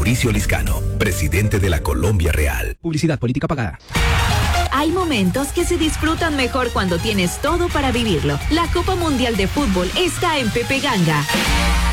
Mauricio Liscano, presidente de la Colombia Real. Publicidad política pagada. Hay momentos que se disfrutan mejor cuando tienes todo para vivirlo. La Copa Mundial de Fútbol está en Pepe Ganga.